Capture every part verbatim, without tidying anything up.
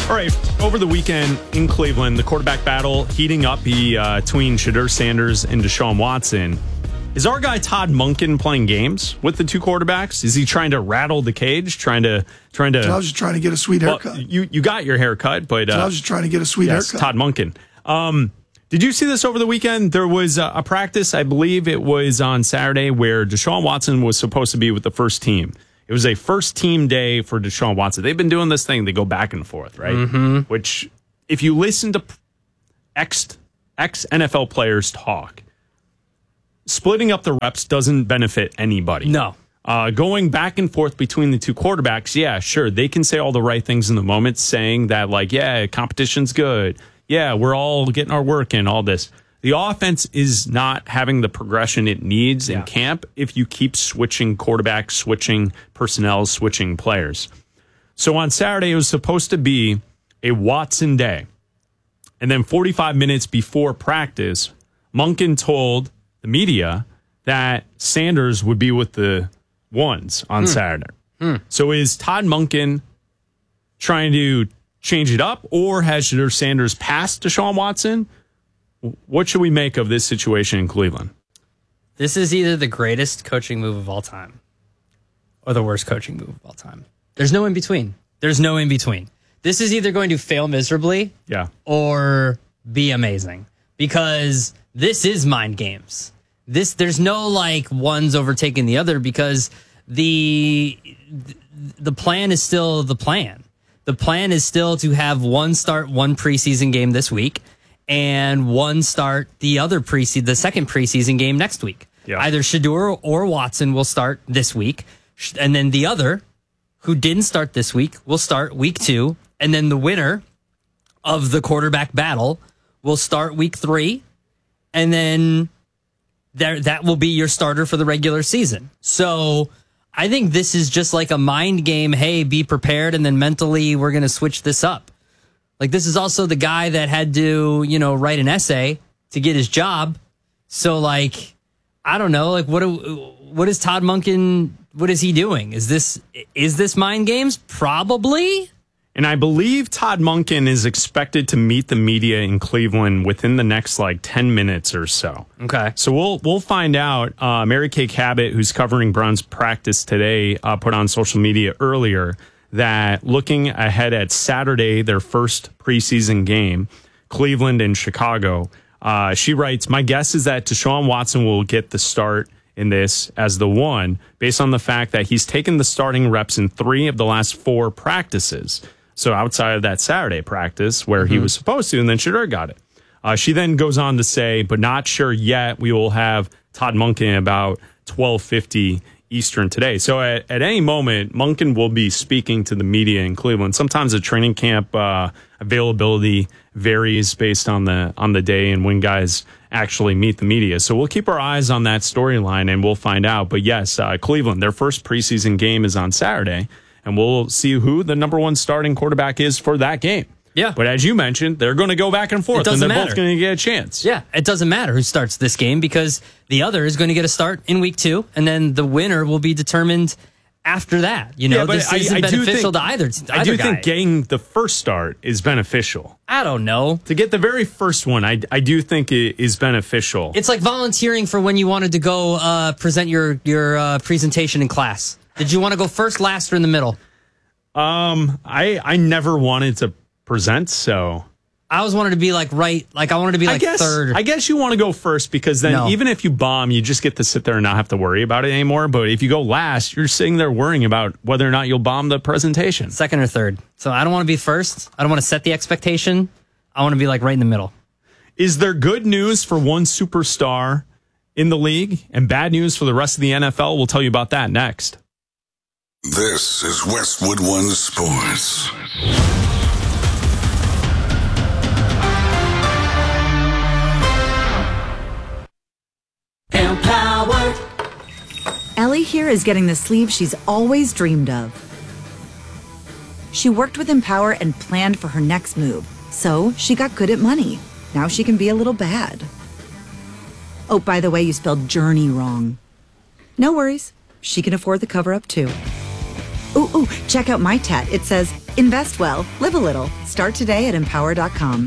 All right, over the weekend in Cleveland, the quarterback battle heating up uh, between Shedeur Sanders and Deshaun Watson. Is our guy Todd Monken playing games with the two quarterbacks? Is he trying to rattle the cage, trying to trying to? I was just trying to get a sweet haircut. Well, you you got your haircut, but uh, I was just trying to get a sweet yes, haircut. Todd Monken. Um, did you see this over the weekend? There was a, a practice, I believe it was on Saturday, where Deshaun Watson was supposed to be with the first team. It was a first team day for Deshaun Watson. They've been doing this thing. They go back and forth, right? Mm-hmm. Which, if you listen to ex, ex-N F L players talk, splitting up the reps doesn't benefit anybody. No. Uh, going back and forth between the two quarterbacks, yeah, sure. They can say all the right things in the moment, saying that, like, yeah, competition's good. Yeah, we're all getting our work in, all this. The offense is not having the progression it needs in yeah. camp if you keep switching quarterbacks, switching personnel, switching players. So on Saturday, it was supposed to be a Watson day. And then forty-five minutes before practice, Monken told the media that Sanders would be with the ones on hmm. Saturday. Hmm. So is Todd Monken trying to change it up, or has Shedeur Sanders passed Deshaun Watson? What should we make of this situation in Cleveland? This is either the greatest coaching move of all time or the worst coaching move of all time. There's no in between. There's no in between. This is either going to fail miserably yeah. or be amazing, because this is mind games. This there's no like one's overtaking the other, because the the plan is still the plan. The plan is still to have one start one preseason game this week, and one start the other preseason, the second preseason game next week. Yeah. Either Shedeur or Watson will start this week, and then the other, who didn't start this week, will start week two, and then the winner of the quarterback battle will start week three, and then there that will be your starter for the regular season. So I think this is just like a mind game. Hey, be prepared, and then mentally we're going to switch this up. Like, this is also the guy that had to, you know, write an essay to get his job. So, like, I don't know, like, what do, what is Todd Monken, what is he doing? Is this is this mind games? Probably. And I believe Todd Monken is expected to meet the media in Cleveland within the next, like, ten minutes or so. Okay. So we'll we'll find out. Uh, Mary Kay Cabot, who's covering Browns practice today, uh, put on social media earlier that looking ahead at Saturday, their first preseason game, Cleveland and Chicago, uh, she writes, my guess is that Deshaun Watson will get the start in this as the one, based on the fact that he's taken the starting reps in three of the last four practices. So outside of that Saturday practice where mm-hmm. he was supposed to, and then Shedeur got it. Uh, she then goes on to say, but not sure yet. We will have Todd Monken about twelve fifty Eastern today. So at, at any moment, Monken will be speaking to the media in Cleveland. Sometimes the training camp uh, availability varies based on the on the day and when guys actually meet the media. So we'll keep our eyes on that storyline and we'll find out. But yes, uh, Cleveland, their first preseason game is on Saturday, and we'll see who the number one starting quarterback is for that game. Yeah. But as you mentioned, they're going to go back and forth, and they're matter. both going to get a chance. Yeah, it doesn't matter who starts this game, because the other is going to get a start in week two, and then the winner will be determined after that. You know, yeah, but this I, isn't I beneficial think, to either, either I do guy. think getting the first start is beneficial. I don't know. To get the very first one, I, I do think it is beneficial. It's like volunteering for when you wanted to go uh, present your, your uh, presentation in class. Did you want to go first, last, or in the middle? Um, I I never wanted to present, so I always wanted to be like right, like I wanted to be like I guess, third. I guess you want to go first, because then No. even if you bomb, you just get to sit there and not have to worry about it anymore. But if you go last, you're sitting there worrying about whether or not you'll bomb the presentation. Second or third. So I don't want to be first. I don't want to set the expectation. I want to be like right in the middle. Is there good news for one superstar in the league and bad news for the rest of the N F L? We'll tell you about that next. This is Westwood One Sports. Empowered. Ellie here is getting the sleeve she's always dreamed of. She worked with Empower and planned for her next move, so she got good at money. Now she can be a little bad. Oh, by the way, you spelled journey wrong. No worries. She can afford the cover-up, too. Ooh, ooh, check out my tat. It says, invest well, live a little. Start today at empower dot com.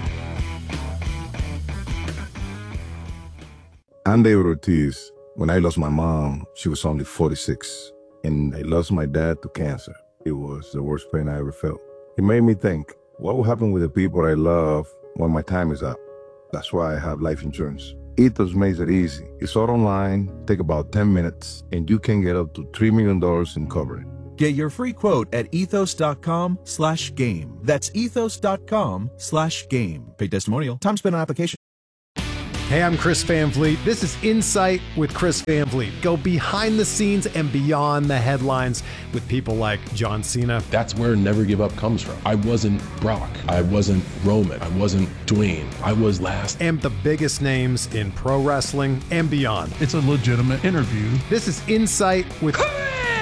I'm David Ortiz. When I lost my mom, she was only forty-six. And I lost my dad to cancer. It was the worst pain I ever felt. It made me think, what will happen with the people I love when my time is up? That's why I have life insurance. Ethos makes it easy. It's all online, take about ten minutes, and you can get up to three million dollars in coverage. Get your free quote at ethos.com slash game. That's ethos.com slash game. Paid testimonial. Time spent on application. Hey, I'm Chris Van Vliet. This is Insight with Chris Van Vliet. Go behind the scenes and beyond the headlines with people like John Cena. That's where Never Give Up comes from. I wasn't Brock. I wasn't Roman. I wasn't Dwayne. I was last. And the biggest names in pro wrestling and beyond. It's a legitimate interview. This is Insight with Chris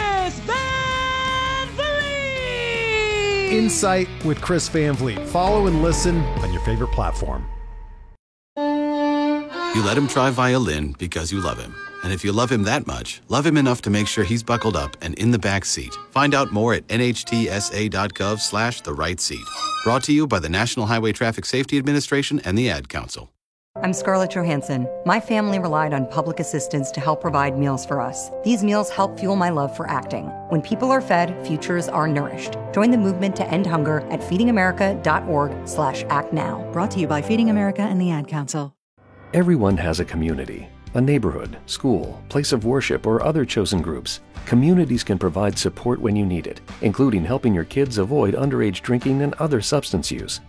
Van Vliet. Insight with Chris Van Vliet. Follow and listen on your favorite platform. You let him try violin because you love him. And if you love him that much, love him enough to make sure he's buckled up and in the back seat. Find out more at nhtsa.gov slash the right seat. Brought to you by the National Highway Traffic Safety Administration and the Ad Council. I'm Scarlett Johansson. My family relied on public assistance to help provide meals for us. These meals help fuel my love for acting. When people are fed, futures are nourished. Join the movement to end hunger at feedingamerica.org slash act now. Brought to you by Feeding America and the Ad Council. Everyone has a community, a neighborhood, school, place of worship, or other chosen groups. Communities can provide support when you need it, including helping your kids avoid underage drinking and other substance use.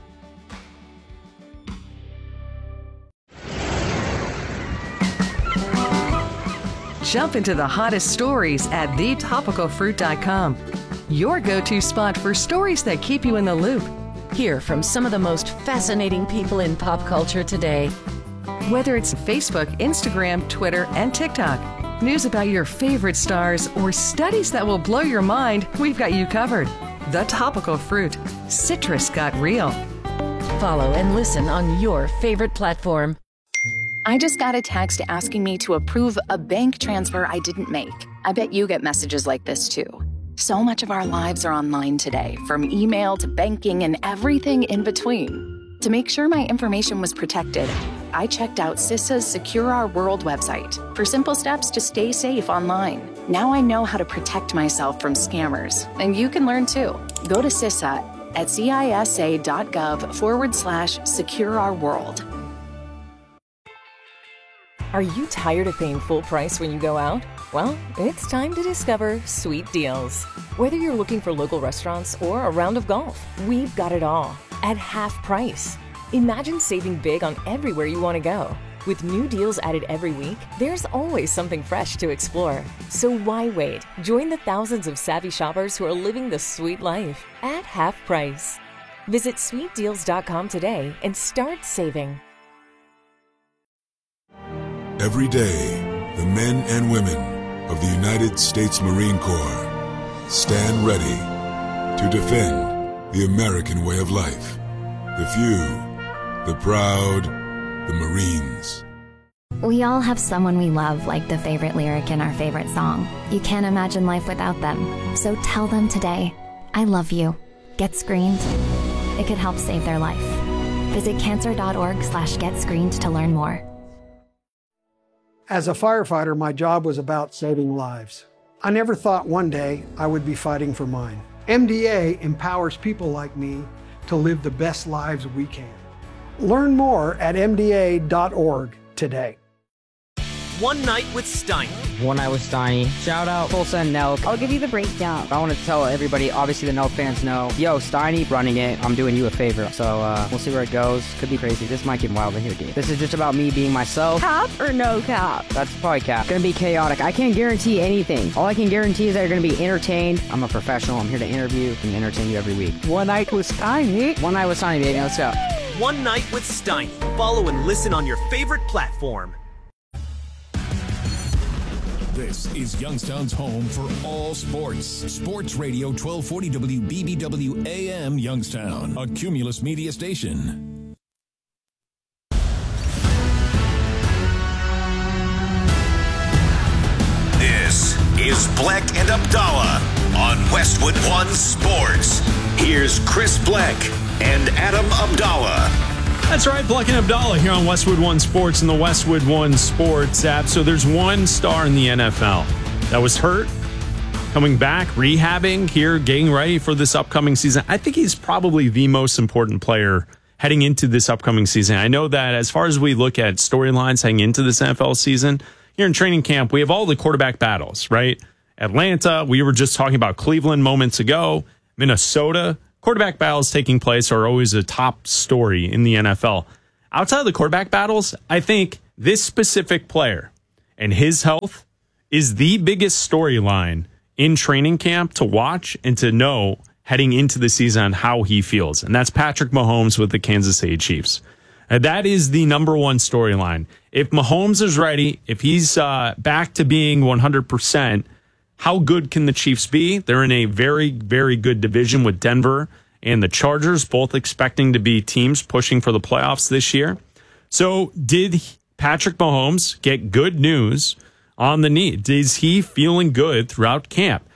Jump into the hottest stories at the topical fruit dot com. Your go-to spot for stories that keep you in the loop. Hear from some of the most fascinating people in pop culture today. Whether it's Facebook, Instagram, Twitter, and TikTok, news about your favorite stars, or studies that will blow your mind, we've got you covered. The Topical Fruit. Citrus got real. Follow and listen on your favorite platform. I just got a text asking me to approve a bank transfer I didn't make. I bet you get messages like this too. So much of our lives are online today, from email to banking and everything in between. To make sure my information was protected, I checked out CISA's Secure Our World website for simple steps to stay safe online. Now I know how to protect myself from scammers, and you can learn too. Go to CISA at cisa.gov forward slash secure our world. Are you tired of paying full price when you go out? Well, it's time to discover Sweet Deals. Whether you're looking for local restaurants or a round of golf, we've got it all at half price. Imagine saving big on everywhere you want to go. With new deals added every week, there's always something fresh to explore. So why wait? Join the thousands of savvy shoppers who are living the sweet life at half price. Visit sweet deals dot com today and start saving. Every day, the men and women of the United States Marine Corps stand ready to defend the American way of life. The few, the proud, the Marines. We all have someone we love, like the favorite lyric in our favorite song. You can't imagine life without them. So tell them today, I love you. Get screened. It could help save their life. Visit cancer.org slash get screened to learn more. As a firefighter, my job was about saving lives. I never thought one day I would be fighting for mine. M D A empowers people like me to live the best lives we can. Learn more at m d a dot org today. One Night with Steiny. One Night with Steiny. Shout out Tulsa and Nelk. I'll give you the breakdown. I want to tell everybody, obviously the Nelk fans know, yo, Steiny running it. I'm doing you a favor. So uh, we'll see where it goes. Could be crazy. This might get wild in here, dude. This is just about me being myself. Cap or no cap? That's probably cap. Gonna be chaotic. I can't guarantee anything. All I can guarantee is that you're gonna be entertained. I'm a professional. I'm here to interview and entertain you every week. One Night with Steiny. One Night with Steiny, baby. Let's go. One Night with Steiny. Follow and listen on your favorite platform. This is Youngstown's home for all sports. Sports Radio twelve forty W B B W A M Youngstown, a Cumulus media station. This is Black and Abdallah on Westwood One Sports. Here's Chris Bleck and Adam Abdallah. That's right, Bleck and Abdallah here on Westwood One Sports and the Westwood One Sports app. So there's one star in the N F L that was hurt, coming back, rehabbing here, getting ready for this upcoming season. I think he's probably the most important player heading into this upcoming season. I know that as far as we look at storylines heading into this N F L season, here in training camp, we have all the quarterback battles, right? Atlanta, we were just talking about Cleveland moments ago. Minnesota, quarterback battles taking place are always a top story in the N F L. Outside of the quarterback battles, I think this specific player and his health is the biggest storyline in training camp to watch and to know heading into the season on how he feels. And that's Patrick Mahomes with the Kansas City Chiefs. And that is the number one storyline. If Mahomes is ready, if he's uh, back to being one hundred percent, how good can the Chiefs be? They're in a very, very good division with Denver and the Chargers, both expecting to be teams pushing for the playoffs this year. So did Patrick Mahomes get good news on the knee? Is he feeling good throughout camp?